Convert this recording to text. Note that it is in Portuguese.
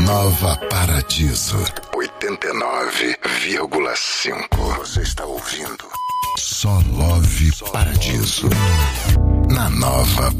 Nova Paradiso 89,5. Você está ouvindo Só Love Paradiso na Nova